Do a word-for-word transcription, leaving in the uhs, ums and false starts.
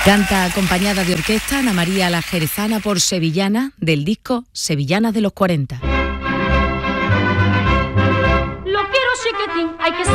Canta acompañada de orquesta Ana María La Jerezana por Sevillana, del disco Sevillanas de los cuarenta. Lo quiero chiquitín, hay que